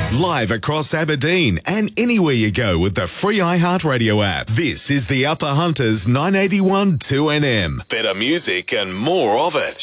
Live across Aberdeen and anywhere you go with the free iHeartRadio app. This is the Upper Hunters 981 2NM. Better music and more of it.